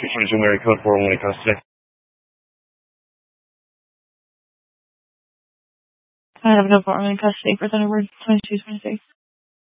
222 Mary Code 401 in custody. I have no problem in custody for Thunderbird 2226.